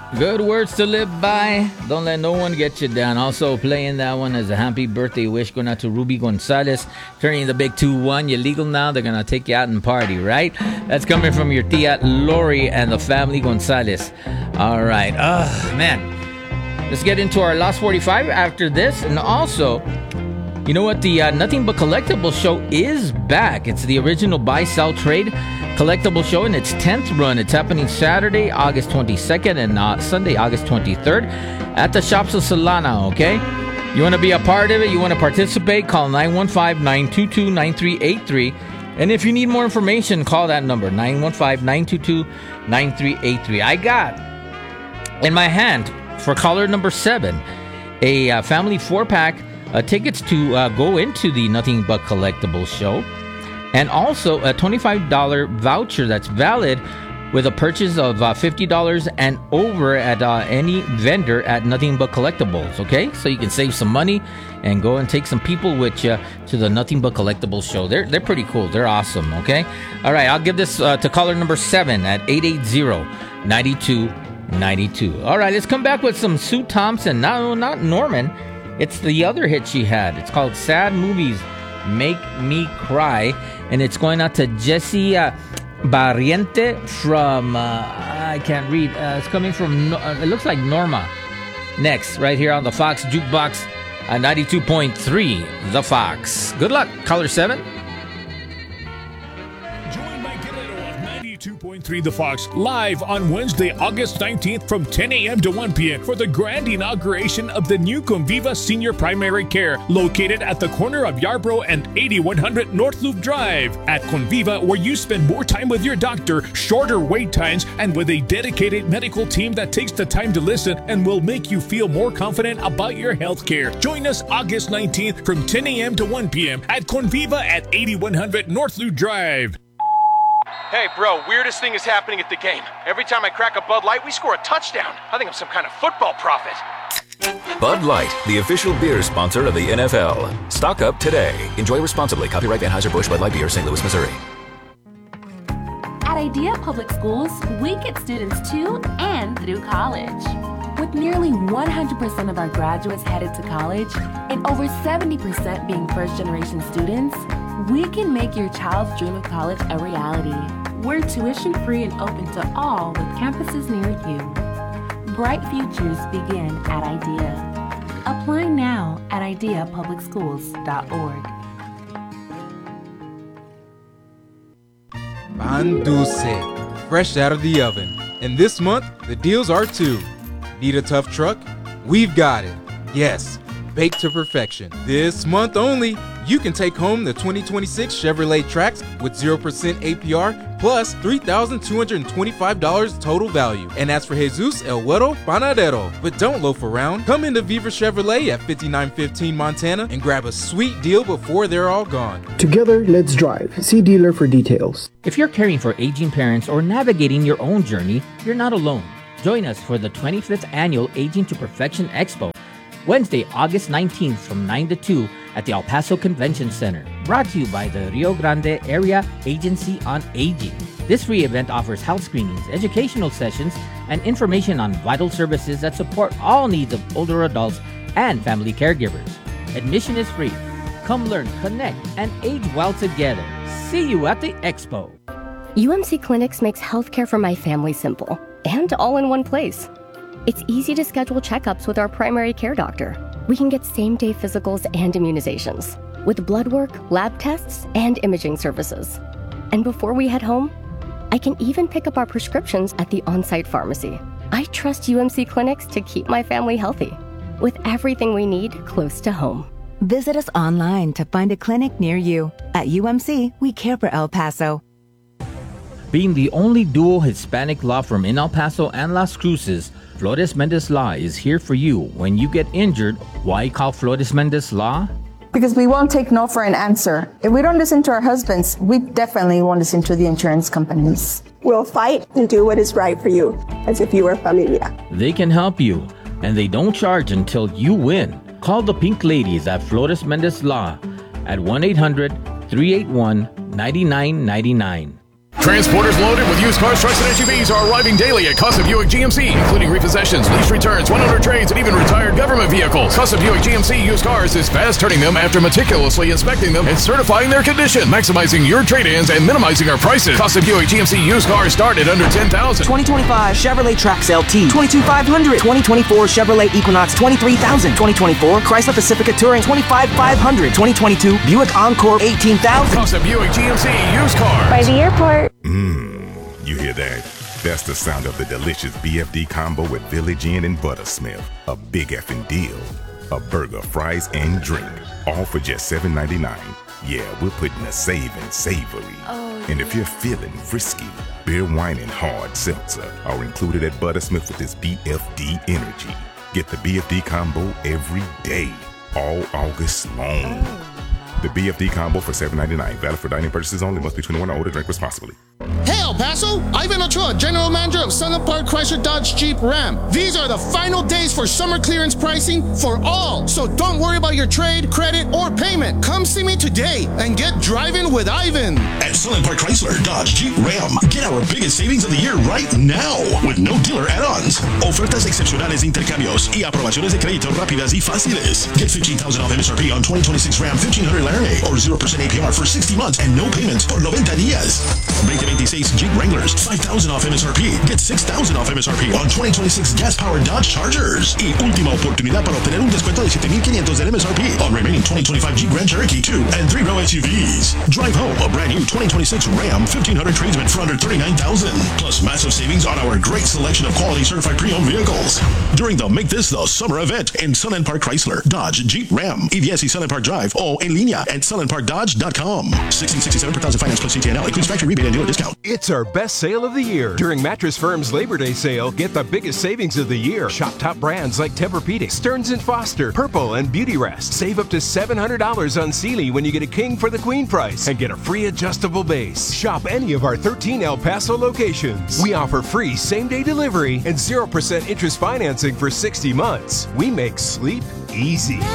Good words to live by. Don't let no one get you down. Also playing that one as a happy birthday wish going out to Ruby Gonzalez. Turning the big 2-1. You're legal now. They're going to take you out and party, right? That's coming from your tia Lori and the family Gonzalez. All right. Man. Let's get into our last 45 after this. And also, you know what? The Nothing But Collectibles show is back. It's the original buy-sell trade collectible show in its 10th run. It's happening Saturday, August 22nd and Sunday, August 23rd at the Shops of Solana, okay? You want to be a part of it? You want to participate? Call 915-922-9383. And if you need more information, call that number, 915-922-9383. I got in my hand, for caller number 7, a family 4-pack tickets to go into the Nothing But Collectibles show. And also a $25 voucher that's valid with a purchase of $50 and over at any vendor at Nothing But Collectibles, okay? So you can save some money and go and take some people with you to the Nothing But Collectibles show. They're pretty cool. They're awesome, okay? All right, I'll give this to caller number 7 at 880-9292. All right, let's come back with some Sue Thompson. No, not Norman. It's the other hit she had. It's called Sad Movies Make Me Cry, and it's going out to Jesse Barriente from I can't read. It's coming from it looks like Norma. Next, right here on the Fox Jukebox, 92.3 The Fox. Good luck, caller 7. Join Mike Guerrero of 92.3 The Fox live on Wednesday, August 19th from 10 a.m. to 1 p.m. for the grand inauguration of the new Conviva Senior Primary Care, located at the corner of Yarborough and 8100 North Loop Drive. At Conviva, where you spend more time with your doctor, shorter wait times, and with a dedicated medical team that takes the time to listen and will make you feel more confident about your health care. Join us August 19th from 10 a.m. to 1 p.m. at Conviva at 8100 North Loop Drive. Hey, bro, weirdest thing is happening at the game. Every time I crack a Bud Light, we score a touchdown. I think I'm some kind of football prophet. Bud Light, the official beer sponsor of the NFL. Stock up today. Enjoy responsibly. Copyright Anheuser-Busch Bud Light Beer, St. Louis, Missouri. At Idea Public Schools, we get students to and through college. With nearly 100% of our graduates headed to college and over 70% being first-generation students, we can make your child's dream of college a reality. We're tuition-free and open to all with campuses near you. Bright futures begin at IDEA. Apply now at ideapublicschools.org. Pan Dulce, fresh out of the oven. And this month, the deals are too. Need a tough truck? We've got it. Yes, baked to perfection. This month only, you can take home the 2026 Chevrolet Trax with 0% APR plus $3,225 total value. And as for Jesus El Güero Panadero. But don't loaf around. Come into Viva Chevrolet at 5915 Montana and grab a sweet deal before they're all gone. Together, let's drive. See dealer for details. If you're caring for aging parents or navigating your own journey, you're not alone. Join us for the 25th Annual Aging to Perfection Expo, Wednesday, August 19th from 9 to 2 at the El Paso Convention Center. Brought to you by the Rio Grande Area Agency on Aging. This free event offers health screenings, educational sessions, and information on vital services that support all needs of older adults and family caregivers. Admission is free. Come learn, connect, and age well together. See you at the expo. UMC Clinics makes healthcare for my family simple and all in one place. It's easy to schedule checkups with our primary care doctor. We can get same-day physicals and immunizations with blood work, lab tests, and imaging services. And before we head home, I can even pick up our prescriptions at the on-site pharmacy. I trust UMC Clinics to keep my family healthy with everything we need close to home. Visit us online to find a clinic near you. At UMC, we care for El Paso. Being the only dual Hispanic law firm in El Paso and Las Cruces, Flores Mendez Law is here for you. When you get injured, why call Flores Mendez Law? Because we won't take no for an answer. If we don't listen to our husbands, we definitely won't listen to the insurance companies. We'll fight and do what is right for you, as if you were familia. They can help you, and they don't charge until you win. Call the Pink Ladies at Flores Mendez Law at 1-800-381-9999. Transporters loaded with used cars, trucks, and SUVs are arriving daily at Casa Buick GMC, including repossessions, lease returns, 100 trades, and even retired government vehicles. Casa Buick GMC used cars is fast turning them after meticulously inspecting them and certifying their condition, maximizing your trade-ins and minimizing our prices. Casa Buick GMC used cars start at under $10,000. 2025 Chevrolet Trax LT, $22,500. 2024 Chevrolet Equinox, $23,000. 2024 Chrysler Pacifica Touring, $25,500. 2022 Buick Encore, $18,000. Casa Buick GMC used cars. By the airport. You hear that? That's the sound of the delicious BFD combo with Village Inn and Buttersmith. A big effing deal. A burger, fries, and drink. All for just $7.99. Yeah, we're putting a saving savory. And if you're feeling frisky, beer, wine, and hard seltzer are included at Buttersmith with this BFD energy. Get the BFD combo every day, all August long. The BFD combo for $7.99. Valid for dining purchases only. Must be 21 or older. Drink responsibly. Hey, El Paso! Ivan Ochoa, General Manager of Sunland Park Chrysler Dodge Jeep Ram. These are the final days for summer clearance pricing for all. So don't worry about your trade, credit, or payment. Come see me today and get driving with Ivan. At Sunland Park Chrysler Dodge Jeep Ram, get our biggest savings of the year right now with no dealer add-ons. Ofertas excepcionales de intercambios y aprobaciones de crédito rápidas y fáciles. Get $15,000 off MSRP on 2026 Ram 1500 Laramie or 0% APR for 60 months and no payments por 90 días. 2026 Jeep Wranglers, $5,000 off MSRP. Get $6,000 off MSRP on 2026 gas-powered Dodge Chargers. Y última oportunidad para obtener un descuento de $7,500 del MSRP on remaining 2025 Jeep Grand Cherokee 2 and 3-row SUVs. Drive home a brand new 2026 Ram 1500 Tradesman for under $39,000. Plus massive savings on our great selection of quality certified pre-owned vehicles. During the Make This the Summer event in Sunland Park Chrysler, Dodge, Jeep, Ram, EVS y Sunland Park Drive o en línea at sunlandparkdodge.com. 1667 per thousand finance plus CTNL includes factory rebate and dealer discount. It's our best sale of the year. During Mattress Firm's Labor Day sale, get the biggest savings of the year. Shop top brands like Tempur-Pedic, Stearns & Foster, Purple, and Beautyrest. Save up to $700 on Sealy when you get a king for the queen price and get a free adjustable base. Shop any of our 13 El Paso locations. We offer free same-day delivery and 0% interest financing for 60 months. We make sleep easy.